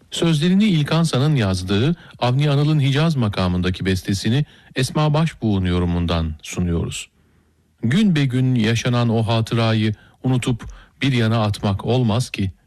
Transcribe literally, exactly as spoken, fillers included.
Sözlerini İlkan San'ın yazdığı Avni Anıl'ın Hicaz makamındaki bestesini Esma Başbuğ'un yorumundan sunuyoruz. Gün be gün yaşanan o hatırayı unutup bir yana atmak olmaz ki,